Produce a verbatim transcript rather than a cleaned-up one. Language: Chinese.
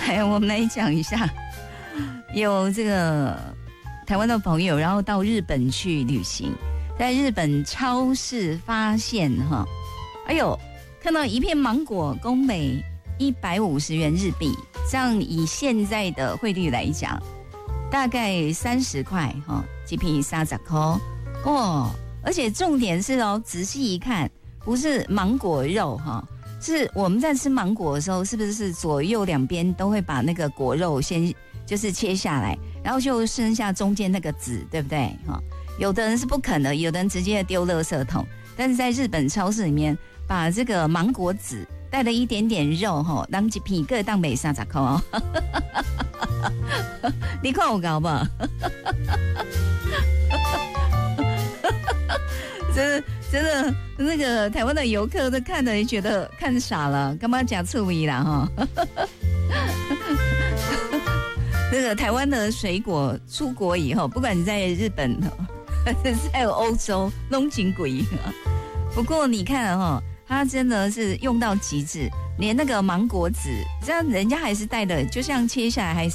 来，我们来讲一下，有这个台湾的朋友，然后到日本去旅行，在日本超市发现哈，哎呦，看到一片芒果，公美一百五十元日币，这样以现在的汇率来讲，大概三十块哈，一片三十块哦。而且重点是哦，仔细一看，不是芒果肉哈，是我们在吃芒果的时候，是不是左右两边都会把那个果肉先就是切下来，然后就剩下中间那个籽，对不对哈？有的人是不肯的，有的人直接丢垃圾桶，但是在日本超市里面，把这个芒果籽带了一点点肉哈，当一片各当卖三十块哦。你看我搞不好？真的真的，那个台湾的游客都看的觉得看傻了，干嘛讲醋味啦哈？那个台湾的水果出国以后，不管你在日本还是在欧洲，拢真贵。不过你看哈，它真的是用到极致，连那个芒果籽，这样人家还是带的，就像切下来还是。